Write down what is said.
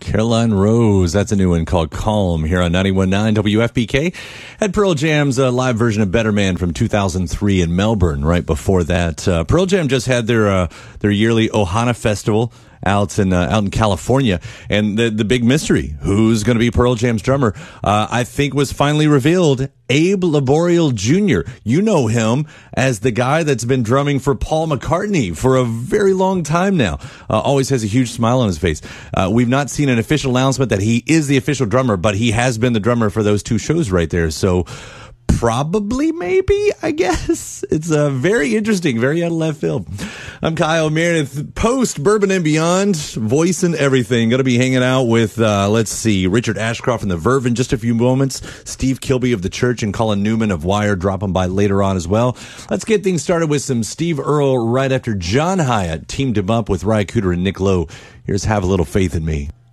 Caroline Rose, that's a new one called Calm here on 91.9 WFPK. Had Pearl Jam's live version of Better Man from 2003 in Melbourne right before that. Pearl Jam just had their yearly Ohana Festival out in California, and the big mystery, who's going to be Pearl Jam's drummer, I think was finally revealed. Abe Laboriel Jr. You know him as the guy that's been drumming for Paul McCartney for a very long time now. Always has a huge smile on his face. We've not seen an official announcement that he is the official drummer, but he has been the drummer for those two shows right there. So probably, maybe, I guess. It's very interesting, very out of left field. I'm Kyle Meredith, post Bourbon and Beyond, voice and everything. Going to be hanging out with, Richard Ashcroft from The Verve in just a few moments. Steve Kilby of The Church and Colin Newman of Wire dropping by later on as well. Let's get things started with some Steve Earle right after John Hyatt teamed him up with Ry Cooder and Nick Lowe. Here's Have a Little Faith in Me.